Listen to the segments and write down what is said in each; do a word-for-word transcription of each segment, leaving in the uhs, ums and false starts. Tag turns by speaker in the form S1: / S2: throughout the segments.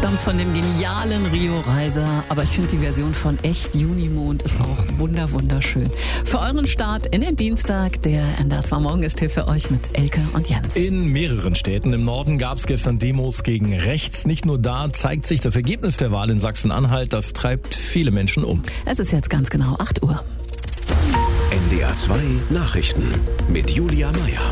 S1: stammt von dem genialen Rio Reiser. Aber ich finde die Version von Echt Junimond ist auch wunder, wunderschön. Für euren Start in den Dienstag, der N D R zwei Morgen ist hier für euch mit Elke und Jens.
S2: In mehreren Städten im Norden gab es gestern Demos gegen rechts. Nicht nur da zeigt sich das Ergebnis der Wahl in Sachsen-Anhalt. Das treibt viele Menschen um.
S1: Es ist jetzt ganz genau acht Uhr.
S3: N D R zwei Nachrichten mit Julia Meyer.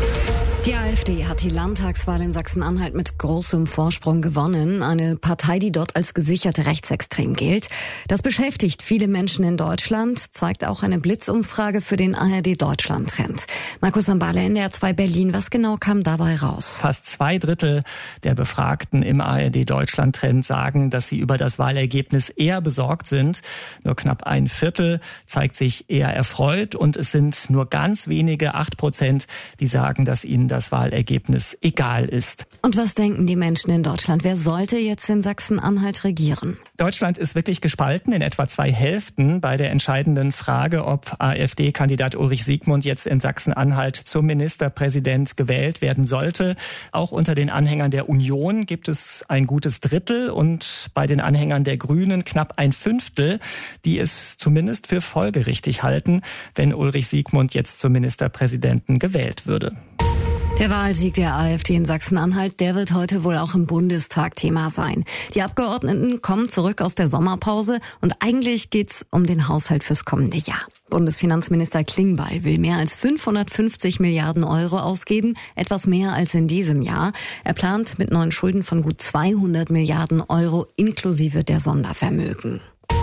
S4: Die AfD hat die Landtagswahl in Sachsen-Anhalt mit großem Vorsprung gewonnen. Eine Partei, die dort als gesicherte rechtsextrem gilt. Das beschäftigt viele Menschen in Deutschland, zeigt auch eine Blitzumfrage für den A R D-Deutschland-Trend. Markus Ambale, N D R zwei Berlin, was genau kam dabei raus?
S5: Fast zwei Drittel der Befragten im A R D-Deutschland-Trend sagen, dass sie über das Wahlergebnis eher besorgt sind. Nur knapp ein Viertel zeigt sich eher erfreut und es sind nur ganz wenige, acht Prozent, die sagen, dass ihnen das Wahlergebnis egal ist.
S4: Und was denken die Menschen in Deutschland? Wer sollte jetzt in Sachsen-Anhalt regieren?
S5: Deutschland ist wirklich gespalten in etwa zwei Hälften bei der entscheidenden Frage, ob AfD-Kandidat Ulrich Siegmund jetzt in Sachsen-Anhalt zum Ministerpräsident gewählt werden sollte. Auch unter den Anhängern der Union gibt es ein gutes Drittel und bei den Anhängern der Grünen knapp ein Fünftel, die es zumindest für folgerichtig halten, wenn Ulrich Siegmund jetzt zum Ministerpräsidenten gewählt würde.
S4: Der Wahlsieg der AfD in Sachsen-Anhalt, der wird heute wohl auch im Bundestag Thema sein. Die Abgeordneten kommen zurück aus der Sommerpause und eigentlich geht's um den Haushalt fürs kommende Jahr. Bundesfinanzminister Klingbeil will mehr als fünfhundertfünfzig Milliarden Euro ausgeben, etwas mehr als in diesem Jahr. Er plant mit neuen Schulden von gut zweihundert Milliarden Euro inklusive der Sondervermögen.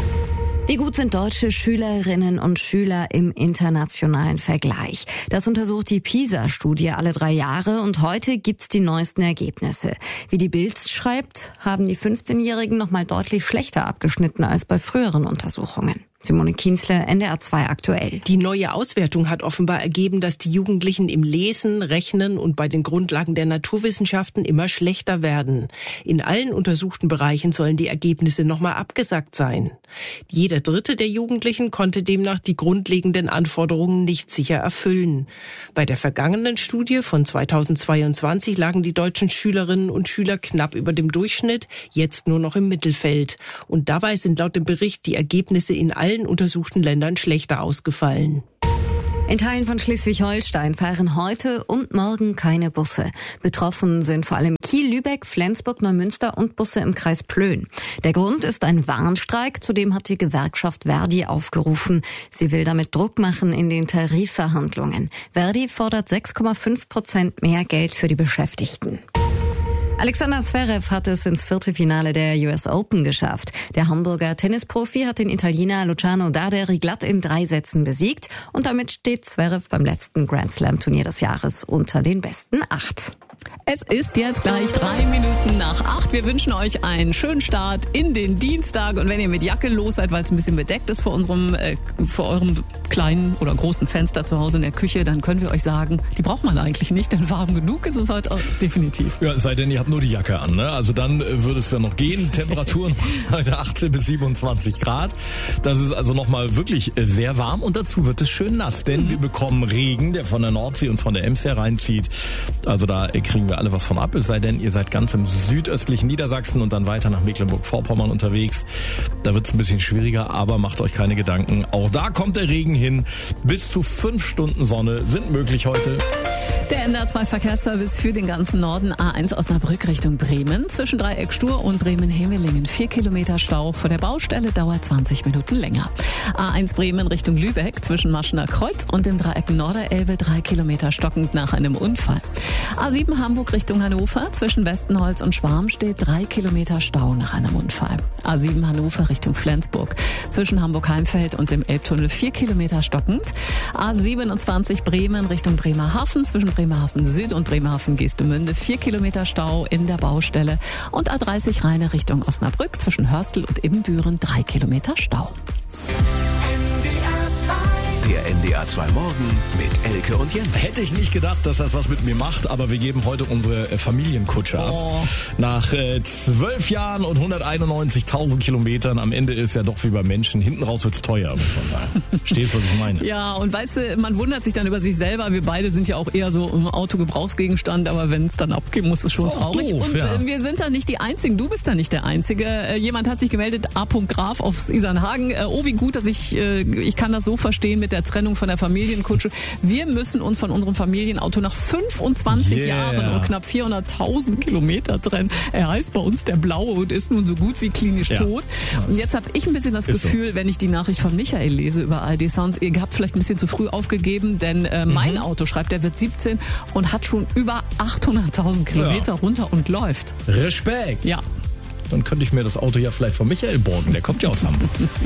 S4: Wie gut sind deutsche Schülerinnen und Schüler im internationalen Vergleich? Das untersucht die PISA-Studie alle drei Jahre und heute gibt's die neuesten Ergebnisse. Wie die Bild schreibt, haben die fünfzehnjährigen noch mal deutlich schlechter abgeschnitten als bei früheren Untersuchungen. Simone Kienzle, N D R zwei aktuell.
S6: Die neue Auswertung hat offenbar ergeben, dass die Jugendlichen im Lesen, Rechnen und bei den Grundlagen der Naturwissenschaften immer schlechter werden. In allen untersuchten Bereichen sollen die Ergebnisse nochmal abgesackt sein. Jeder Dritte der Jugendlichen konnte demnach die grundlegenden Anforderungen nicht sicher erfüllen. Bei der vergangenen Studie von zweitausendzweiundzwanzig lagen die deutschen Schülerinnen und Schüler knapp über dem Durchschnitt, jetzt nur noch im Mittelfeld. Und dabei sind laut dem Bericht die Ergebnisse in allen untersuchten Ländern schlechter ausgefallen.
S4: In Teilen von Schleswig-Holstein fahren heute und morgen keine Busse. Betroffen sind vor allem Kiel, Lübeck, Flensburg, Neumünster und Busse im Kreis Plön. Der Grund ist ein Warnstreik, zudem hat die Gewerkschaft Verdi aufgerufen. Sie will damit Druck machen in den Tarifverhandlungen. Verdi fordert sechs Komma fünf Prozent mehr Geld für die Beschäftigten. Alexander Zverev hat es ins Viertelfinale der U S Open geschafft. Der Hamburger Tennisprofi hat den Italiener Luciano Daderi glatt in drei Sätzen besiegt und damit steht Zverev beim letzten Grand Slam Turnier des Jahres unter den besten acht.
S1: Es ist jetzt gleich drei Minuten nach acht. Wir wünschen euch einen schönen Start in den Dienstag. Und wenn ihr mit Jacke los seid, weil es ein bisschen bedeckt ist vor unserem, äh, vor eurem kleinen oder großen Fenster zu Hause in der Küche, dann können wir euch sagen, die braucht man eigentlich nicht, denn warm genug ist es heute auch definitiv.
S2: Ja, es sei denn, ihr habt nur die Jacke an, ne? Also dann äh, würde es ja noch gehen. Temperaturen heute achtzehn bis siebenundzwanzig Grad. Das ist also nochmal wirklich äh, sehr warm und dazu wird es schön nass, denn mhm. wir bekommen Regen, der von der Nordsee und von der Ems hereinzieht. Also da äh, kriegen wir alle was von ab, es sei denn, ihr seid ganz im südöstlichen Niedersachsen und dann weiter nach Mecklenburg-Vorpommern unterwegs. Da wird es ein bisschen schwieriger, aber macht euch keine Gedanken. Auch da kommt der Regen hin. Bis zu fünf Stunden Sonne sind möglich heute.
S1: Der N D R zwei Verkehrsservice für den ganzen Norden. A eins Osnabrück Richtung Bremen. Zwischen Dreieck Stur und Bremen-Hemelingen. Vier Kilometer Stau. Vor der Baustelle dauert zwanzig Minuten länger. A eins Bremen Richtung Lübeck. Zwischen Maschener Kreuz und dem Dreieck Norderelbe. Drei Kilometer stockend nach einem Unfall. A sieben Hamburg Richtung Hannover. Zwischen Westenholz und Schwarm steht drei Kilometer Stau nach einem Unfall. A sieben Hannover Richtung Flensburg. Zwischen Hamburg-Heimfeld und dem Elbtunnel vier Kilometer stockend. A siebenundzwanzig Bremen Richtung Bremerhaven. Zwischen Bremerhaven Süd und Bremerhaven Geestemünde vier Kilometer Stau in der Baustelle. Und A dreißig Rheine Richtung Osnabrück. Zwischen Hörstel und Ibbenbüren drei Kilometer Stau.
S7: N D R zwei
S3: Der N D R zwei Morgen mit Elke und Jens.
S2: Hätte ich nicht gedacht, dass das was mit mir macht, aber wir geben heute unsere äh, Familienkutsche ab.
S1: Oh.
S2: Nach äh, zwölf Jahren und hunderteinundneunzigtausend Kilometern, am Ende ist ja doch wie bei Menschen, hinten raus wird's teuer, muss man sagen. Verstehst du, was ich meine?
S1: Ja, und weißt du, man wundert sich dann über sich selber. Wir beide sind ja auch eher so im Autogebrauchsgegenstand, aber wenn es dann abgeht, muss es schon
S2: Ist auch
S1: traurig.
S2: doof,
S1: und
S2: ja.
S1: äh, wir sind da nicht die Einzigen. Du bist da nicht der Einzige. Äh, jemand hat sich gemeldet, A. Graf aus Isernhagen. Äh, oh, wie gut, dass ich, äh, ich kann das so verstehen mit der Trennung von der Familienkutsche. Wir müssen uns von unserem Familienauto nach fünfundzwanzig
S2: Yeah.
S1: Jahren und knapp vierhunderttausend Kilometer trennen. Er heißt bei uns der Blaue und ist nun so gut wie klinisch
S2: Ja.
S1: tot. Und jetzt habe ich ein bisschen das
S2: Ist so.
S1: Gefühl, wenn ich die Nachricht von Michael lese über A R D Sounds, ihr habt vielleicht ein bisschen zu früh aufgegeben, denn äh, mein Auto, schreibt er, wird siebzehn und hat schon über achthunderttausend Kilometer
S2: Ja.
S1: runter und läuft.
S2: Respekt!
S1: Ja.
S2: Dann könnte ich mir das Auto ja vielleicht von Michael borgen, der kommt ja aus Hamburg.